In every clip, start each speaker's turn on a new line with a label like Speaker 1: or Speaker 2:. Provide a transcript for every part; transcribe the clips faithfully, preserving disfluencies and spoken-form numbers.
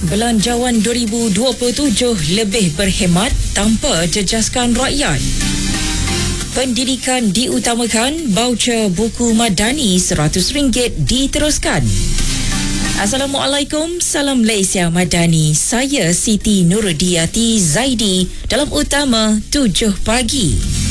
Speaker 1: Belanjawan dua ribu dua puluh tujuh lebih berhemat tanpa jejaskan rakyat. Pendidikan diutamakan, baucer buku Madani seratus ringgit diteruskan. Assalamualaikum, salam Malaysia Madani. Saya Siti Nurudiati Zaidi dalam Utama tujuh pagi.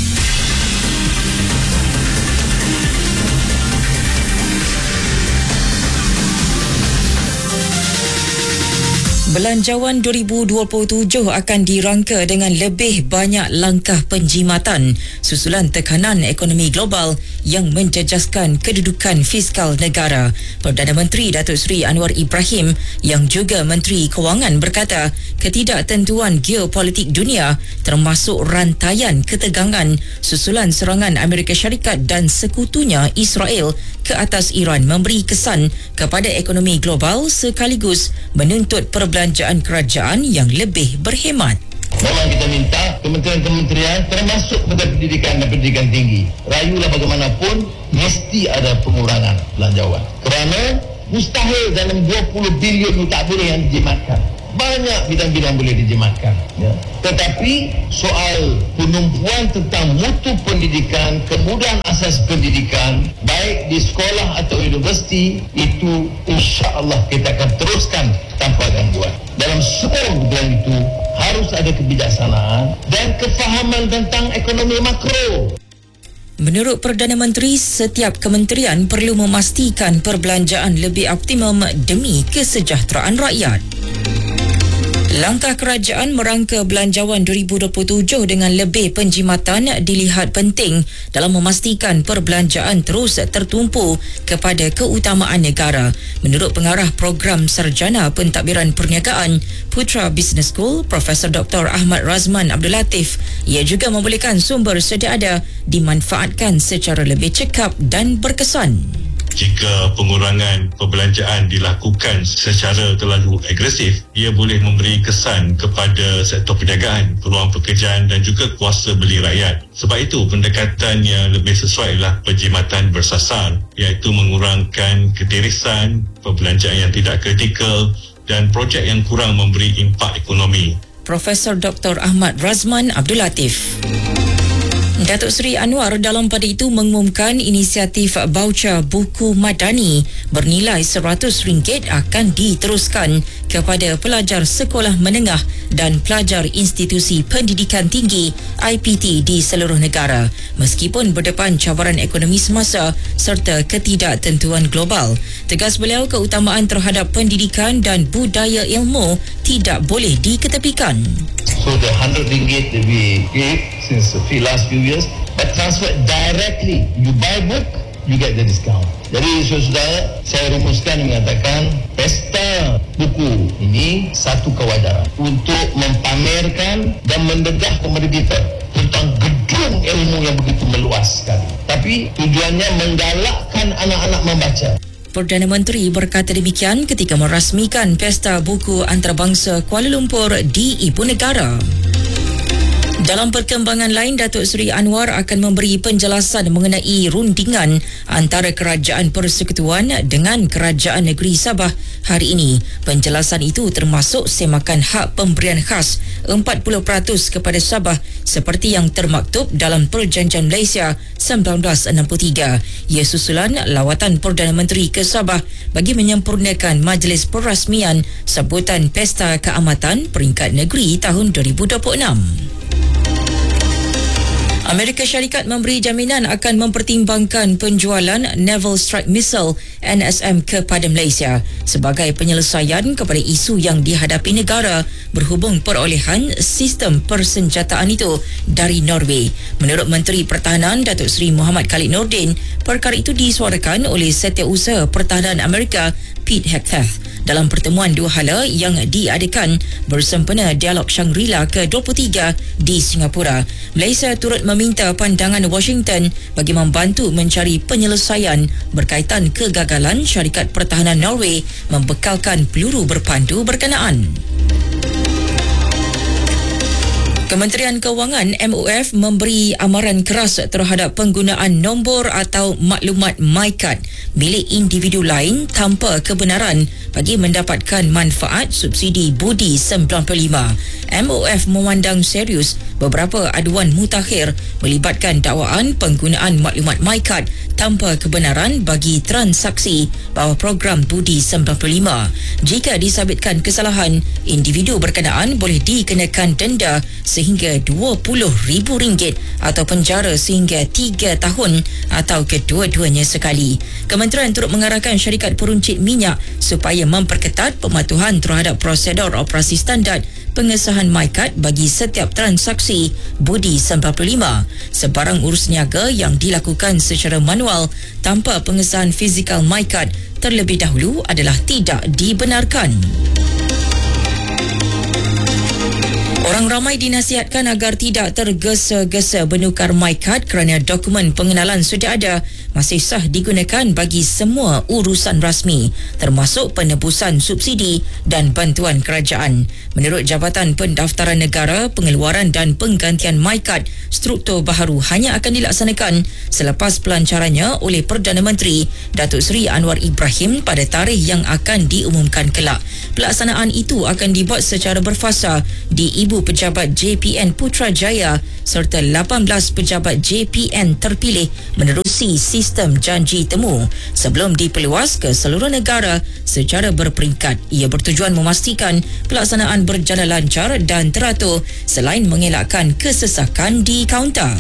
Speaker 1: Belanjawan dua ribu dua puluh tujuh akan dirangka dengan lebih banyak langkah penjimatan susulan tekanan ekonomi global yang menjejaskan kedudukan fiskal negara. Perdana Menteri Datuk Seri Anwar Ibrahim yang juga Menteri Kewangan berkata, ketidaktentuan geopolitik dunia termasuk rantaian ketegangan susulan serangan Amerika Syarikat dan sekutunya Israel ke atas Iran memberi kesan kepada ekonomi global sekaligus menuntut perbelanjaan kerajaan yang lebih berhemat.
Speaker 2: Memang kita minta kementerian-kementerian termasuk pada pendidikan dan pendidikan tinggi, rayulah bagaimanapun mesti ada pengurangan belanjawan. Kerana mustahil dalam dua puluh bilion itu tak boleh yang dijimatkan. Banyak bidang-bidang boleh dijimatkan, ya. Tetapi soal penumpuan tentang mutu pendidikan, kemudahan asas pendidikan baik di sekolah atau universiti, itu insya-Allah kita akan teruskan tanpa gangguan. Dalam semua bidang itu harus ada kebijaksanaan dan kefahaman tentang ekonomi makro.
Speaker 1: Menurut Perdana Menteri, setiap kementerian perlu memastikan perbelanjaan lebih optimum demi kesejahteraan rakyat. Langkah kerajaan merangka belanjawan dua ribu dua puluh tujuh dengan lebih penjimatan dilihat penting dalam memastikan perbelanjaan terus tertumpu kepada keutamaan negara. Menurut Pengarah Program Sarjana Pentadbiran Perniagaan Putra Business School, Profesor Doktor Ahmad Razman Abdul Latif, ia juga membolehkan sumber sedia ada dimanfaatkan secara lebih cekap dan berkesan.
Speaker 3: Jika pengurangan perbelanjaan dilakukan secara terlalu agresif, ia boleh memberi kesan kepada sektor perniagaan, peluang pekerjaan dan juga kuasa beli rakyat. Sebab itu, pendekatan yang lebih sesuai ialah penjimatan bersasar, iaitu mengurangkan ketirisan, perbelanjaan yang tidak kritikal dan projek yang kurang memberi impak ekonomi.
Speaker 1: Profesor Doktor Ahmad Razman Abdul Latif. Datuk Seri Anwar dalam pada itu mengumumkan inisiatif baucer buku Madani bernilai seratus ringgit akan diteruskan kepada pelajar sekolah menengah dan pelajar institusi pendidikan tinggi I P T di seluruh negara. Meskipun berdepan cabaran ekonomi semasa serta ketidaktentuan global, tegas beliau keutamaan terhadap pendidikan dan budaya ilmu tidak boleh diketepikan.
Speaker 2: So the one hundred ringgit that we gave since the last few years, but transferred directly. You buy book, you get the discount. Jadi saudara-saudara, saya rumuskan mengatakan pesta buku ini satu kewajaran untuk mempamerkan dan mendegah kepada kita tentang gedung ilmu yang begitu meluas sekali. Tapi tujuannya menggalakkan anak-anak membaca.
Speaker 1: Perdana Menteri berkata demikian ketika merasmikan Pesta Buku Antarabangsa Kuala Lumpur di Ibu Negara. Dalam perkembangan lain, Datuk Seri Anwar akan memberi penjelasan mengenai rundingan antara Kerajaan Persekutuan dengan Kerajaan Negeri Sabah hari ini. Penjelasan itu termasuk semakan hak pemberian khas empat puluh peratus kepada Sabah seperti yang termaktub dalam Perjanjian Malaysia seribu sembilan ratus enam puluh tiga. Ia susulan lawatan Perdana Menteri ke Sabah bagi menyempurnakan majlis perasmian sambutan Pesta Keamatan Peringkat Negeri tahun dua ribu dua puluh enam. Amerika Syarikat memberi jaminan akan mempertimbangkan penjualan Naval Strike Missile N S M kepada Malaysia sebagai penyelesaian kepada isu yang dihadapi negara berhubung perolehan sistem persenjataan itu dari Norway. Menurut Menteri Pertahanan Datuk Seri Muhammad Khalid Nordin, perkara itu disuarakan oleh Setiausaha Pertahanan Amerika Pete Hegseth dalam pertemuan dua hala yang diadakan bersempena Dialog Shangri-La ke dua puluh tiga di Singapura. Malaysia turut meminta pandangan Washington bagi membantu mencari penyelesaian berkaitan kegagalan syarikat pertahanan Norway membekalkan peluru berpandu berkenaan. Kementerian Kewangan M O F memberi amaran keras terhadap penggunaan nombor atau maklumat MyKad milik individu lain tanpa kebenaran bagi mendapatkan manfaat subsidi budi sembilan puluh lima. M O F memandang serius beberapa aduan mutakhir melibatkan dakwaan penggunaan maklumat MyKad tanpa kebenaran bagi transaksi bawah program budi sembilan puluh lima. Jika disabitkan kesalahan, individu berkenaan boleh dikenakan denda sehingga dua puluh ribu ringgit atau penjara sehingga tiga tahun atau kedua-duanya sekali. Kementerian turut mengarahkan syarikat peruncit minyak supaya memperketat pematuhan terhadap prosedur operasi standard pengesahan MyKad bagi setiap transaksi budi sembilan puluh lima. Sebarang urus niaga yang dilakukan secara manual tanpa pengesahan fizikal MyKad terlebih dahulu adalah tidak dibenarkan. Orang ramai dinasihatkan agar tidak tergesa-gesa menukar MyKad kerana dokumen pengenalan sudah ada masih sah digunakan bagi semua urusan rasmi termasuk penebusan subsidi dan bantuan kerajaan. Menurut Jabatan Pendaftaran Negara, pengeluaran dan penggantian MyKad struktur baharu hanya akan dilaksanakan selepas pelancarannya oleh Perdana Menteri Datuk Seri Anwar Ibrahim pada tarikh yang akan diumumkan kelak. Pelaksanaan itu akan dibuat secara berfasa di Ibu Pejabat J P N Putrajaya serta lapan belas pejabat J P N terpilih menerusi sistem janji temu sebelum diperluas ke seluruh negara secara berperingkat. Ia bertujuan memastikan pelaksanaan berjalan lancar dan teratur selain mengelakkan kesesakan di kaunter.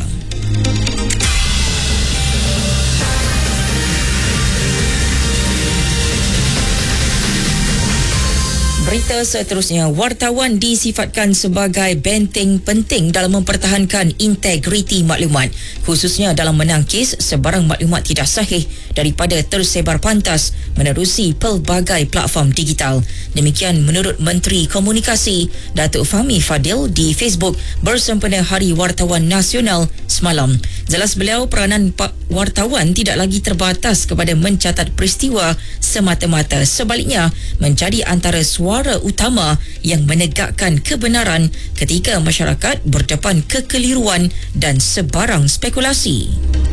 Speaker 1: Berita seterusnya, wartawan disifatkan sebagai benteng penting dalam mempertahankan integriti maklumat, khususnya dalam menangkis sebarang maklumat tidak sahih daripada tersebar pantas menerusi pelbagai platform digital. Demikian menurut Menteri Komunikasi Datuk Fahmi Fadil di Facebook bersempena Hari Wartawan Nasional semalam. Jelas beliau, peranan wartawan tidak lagi terbatas kepada mencatat peristiwa semata-mata, sebaliknya menjadi antara suara utama yang menegakkan kebenaran ketika masyarakat berdepan kekeliruan dan sebarang spekulasi.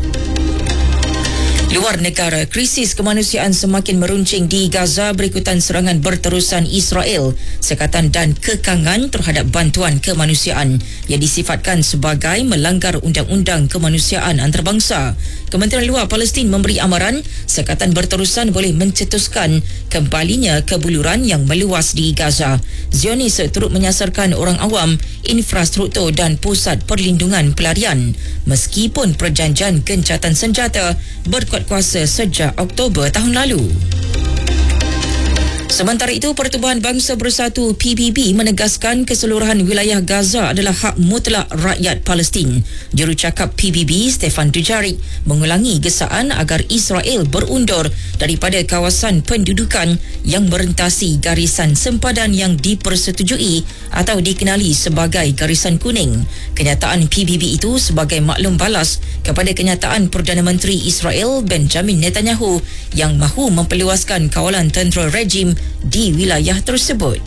Speaker 1: Luar negara, krisis kemanusiaan semakin meruncing di Gaza berikutan serangan berterusan Israel, sekatan dan kekangan terhadap bantuan kemanusiaan yang disifatkan sebagai melanggar undang-undang kemanusiaan antarabangsa. Kementerian Luar Palestin memberi amaran sekatan berterusan boleh mencetuskan kembalinya kebuluran yang meluas di Gaza. Zionis turut menyasarkan orang awam, infrastruktur dan pusat perlindungan pelarian meskipun perjanjian gencatan senjata berkuat kuasa sejak Oktober tahun lalu. Sementara itu, Pertubuhan Bangsa Bersatu P B B menegaskan keseluruhan wilayah Gaza adalah hak mutlak rakyat Palestin. Jurucakap P B B, Stefan Dujarric, mengulangi gesaan agar Israel berundur daripada kawasan pendudukan yang merentasi garisan sempadan yang dipersetujui atau dikenali sebagai garisan kuning. Kenyataan P B B itu sebagai maklum balas kepada kenyataan Perdana Menteri Israel Benjamin Netanyahu yang mahu memperluaskan kawalan tentera rejim di wilayah tersebut.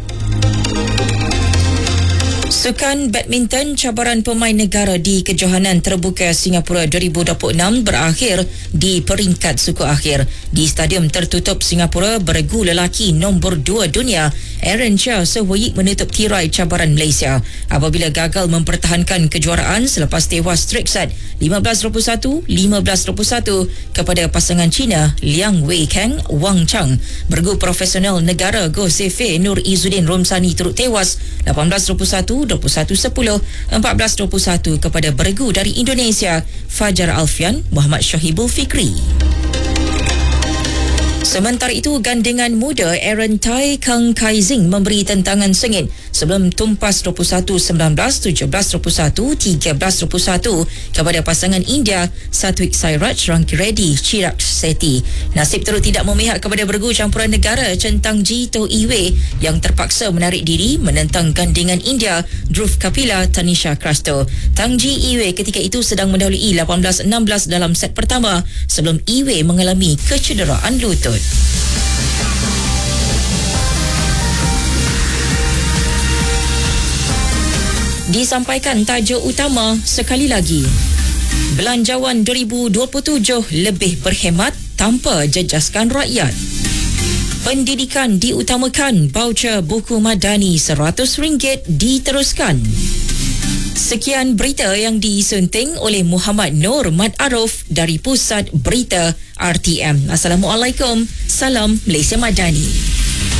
Speaker 1: Sukan badminton cabaran pemain negara di Kejohanan Terbuka Singapura dua ribu dua puluh enam berakhir di peringkat suku akhir. Di Stadium Tertutup Singapura, beregu lelaki nombor dua dunia Aaron Chia sehoyik menutup tirai cabaran Malaysia apabila gagal mempertahankan kejuaraan selepas tewas straight set lima belas dua puluh satu, lima belas dua puluh satu kepada pasangan Cina Liang Wei Kang Wang Chang. Beregu profesional negara Go Sefe Nur Izzuddin Romsani turut tewas lapan belas dua puluh satu, dua puluh satu sepuluh, empat belas dua puluh satu kepada beregu dari Indonesia Fajar Alfian Muhammad Syahibul Fikri. Sementara itu, gandengan muda Aaron Tai Kang Kai Zing memberi tentangan sengit sebelum tumpas dua puluh satu sembilan belas, tujuh belas dua puluh satu, tiga belas dua puluh satu kepada pasangan India Satwik Sairaj Rankireddy Chirag Sethi. Nasib turut tidak memihak kepada beregu campuran negara Centang Ji To Iwe yang terpaksa menarik diri menentang gandengan India Dhruv Kapila Tanisha Crasto. Tang Ji Iwe ketika itu sedang mendahului lapan belas enam belas dalam set pertama sebelum Iwe mengalami kecederaan lutut. Disampaikan tajuk utama sekali lagi. Belanjawan dua ribu dua puluh tujuh lebih berhemat tanpa jejaskan rakyat. Pendidikan diutamakan, baucer buku madani seratus ringgit diteruskan. Sekian berita yang disunting oleh Muhammad Nur Mat Aruf dari Pusat Berita R T M. Assalamualaikum. Salam Malaysia Madani.